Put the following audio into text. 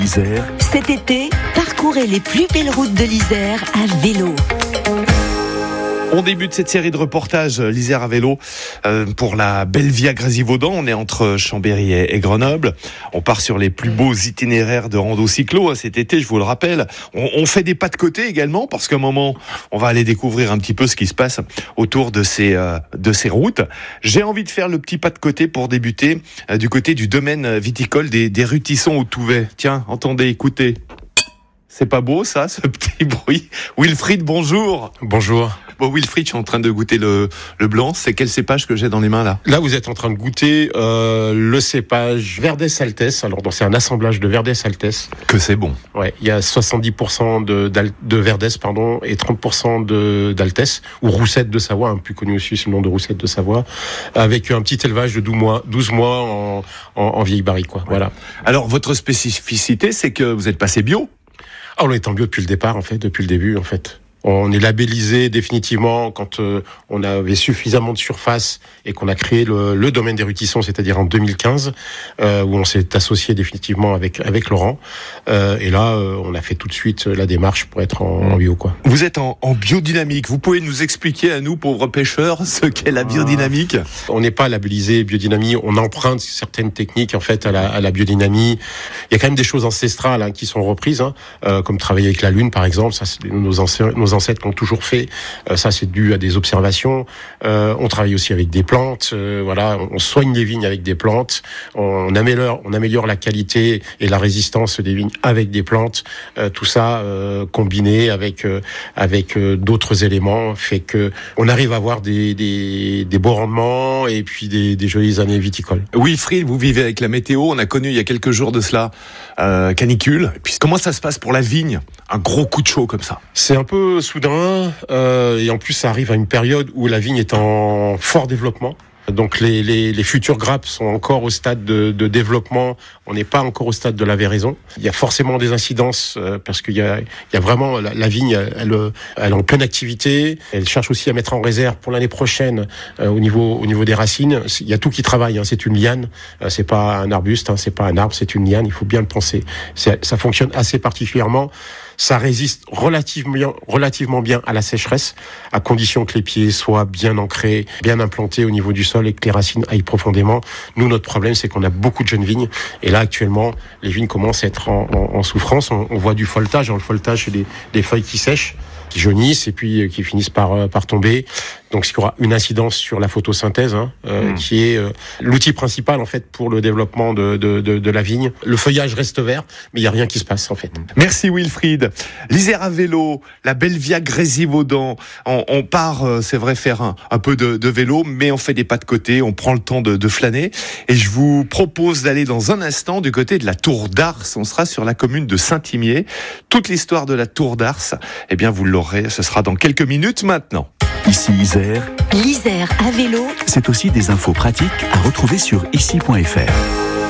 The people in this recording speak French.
Isère. Cet été, parcourez les plus belles routes de l'Isère à vélo. On débute cette série de reportages l'Isère à vélo pour la belle Via Grésivaudan. On est entre Chambéry et Grenoble. On part sur les plus beaux itinéraires de rando cyclo cet été, je vous le rappelle. On fait des pas de côté également parce qu'à un moment, on va aller découvrir un petit peu ce qui se passe autour de ces routes. J'ai envie de faire le petit pas de côté pour débuter du côté du domaine viticole des Rutissons au Touvet. Tiens, entendez, écoutez. C'est pas beau ça, ce petit bruit. Wilfried, bonjour. Bonjour. Bon, Wilfried, je suis en train de goûter le blanc. C'est quel cépage que j'ai dans les mains là ? Là, vous êtes en train de goûter le cépage Verdès Altesse. Alors, c'est un assemblage de Verdès Altesse. Que c'est bon. Ouais, il y a 70% de Verdès, et 30% d'Altesse, ou Roussette de Savoie, plus connu aussi sous le nom de Roussette de Savoie, avec un petit élevage de 12 mois en vieille barrique, quoi. Ouais. Voilà. Alors, votre spécificité, c'est que vous êtes passé bio ? Ah, on est en bio depuis le départ, en fait, depuis le début, en fait. On est labellisé définitivement quand on avait suffisamment de surface et qu'on a créé le domaine des Rutissons, c'est-à-dire en 2015, où on s'est associé définitivement avec Laurent. Et là, on a fait tout de suite la démarche pour être en bio, quoi. Vous êtes en biodynamique. Vous pouvez nous expliquer à nous, pauvres pêcheurs, ce qu'est la biodynamique ? On n'est pas labellisé biodynamie. On emprunte certaines techniques, en fait, à la biodynamie. Il y a quand même des choses ancestrales qui sont reprises, comme travailler avec la lune, par exemple. Ça, c'est nos ancêtres l'ont toujours fait. Ça, c'est dû à des observations. On travaille aussi avec des plantes. Voilà, on soigne les vignes avec des plantes. On améliore la qualité et la résistance des vignes avec des plantes. Tout ça combiné avec d'autres éléments fait que on arrive à avoir des beaux rendements et puis des jolies années viticoles. Oui, Wilfried, vous vivez avec la météo. On a connu il y a quelques jours de cela canicule. Et puis comment ça se passe pour la vigne ? Un gros coup de chaud comme ça. C'est un peu soudain et en plus ça arrive à une période où la vigne est en fort développement. Donc les futures grappes sont encore au stade de développement. On n'est pas encore au stade de la véraison. Il y a forcément des incidences parce qu'il y a vraiment la vigne, elle est en pleine activité. Elle cherche aussi à mettre en réserve pour l'année prochaine au niveau des racines. Il y a tout qui travaille. C'est une liane. C'est pas un arbuste. C'est pas un arbre. C'est une liane. Il faut bien le penser. Ça fonctionne assez particulièrement. Ça résiste relativement bien à la sécheresse, à condition que les pieds soient bien ancrés, bien implantés au niveau du sol et que les racines aillent profondément. Nous, notre problème, c'est qu'on a beaucoup de jeunes vignes. Et là, actuellement, les vignes commencent à être en souffrance. On voit du folletage. Le folletage, c'est des feuilles qui sèchent, qui jaunissent et puis qui finissent par tomber. Donc, il y aura une incidence sur la photosynthèse, qui est l'outil principal en fait pour le développement de la vigne. Le feuillage reste vert, mais il y a rien qui se passe en fait. Merci Wilfried. L'Isère à vélo, la belle Via Grésivaudan. On part, c'est vrai, faire un peu de vélo, mais on fait des pas de côté. On prend le temps de flâner. Et je vous propose d'aller dans un instant du côté de la Tour d'Ars. On sera sur la commune de Saint-Imier. Toute l'histoire de la Tour d'Ars, eh bien, vous l'aurez. Ce sera dans quelques minutes maintenant. Ici Isère. L'Isère à vélo. C'est aussi des infos pratiques à retrouver sur ici.fr.